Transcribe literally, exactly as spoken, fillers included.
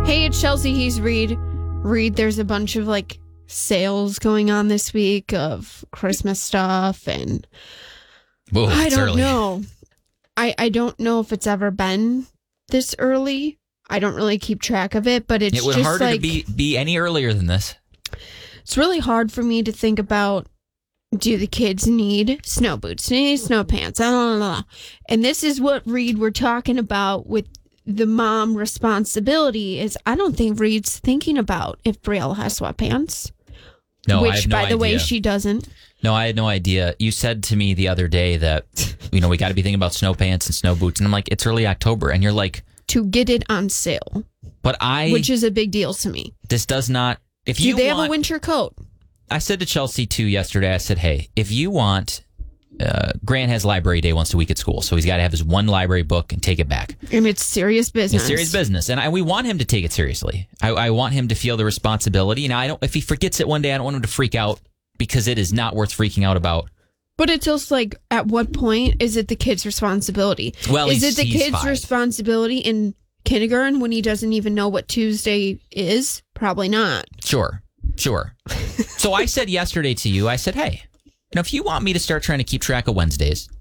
Hey, it's Chelsea. He's Reed. Reed, there's a bunch of like sales going on this week of Christmas stuff, and Whoa, I don't early. know. I, I don't know if it's ever been this early. I don't really keep track of it, but it's It was just harder like, to be, be any earlier than this. It's really hard for me to think about, do the kids need snow boots? Do they need snow pants? I don't know. And this is what, Reed, we're talking about with the mom responsibility is I don't think Reed's thinking about if Brielle has sweatpants. No, which, I have no by the idea. way, she doesn't. No, I had no idea. You said to me the other day that, you know, we got to be thinking about snow pants and snow boots. And I'm like, it's early October. And you're like... To get it on sale. But I... Which is a big deal to me. This does not... If Do you they want, have a winter coat? I said to Chelsea, too, yesterday, I said, hey, if you want... Uh, Grant has library day once a week at school, so he's got to have his one library book and take it back. And it's serious business. It's serious business, and I, we want him to take it seriously. I, I want him to feel the responsibility. Now, I don't. If he forgets it one day, I don't want him to freak out because it is not worth freaking out about. But it's also like, at what point is it the kid's responsibility? Well, is he's, it the he's kid's five. responsibility in kindergarten when he doesn't even know what Tuesday is? Probably not. Sure, sure. So I said yesterday to you, I said, hey, you know, if you want me to start trying to keep track of Wednesdays,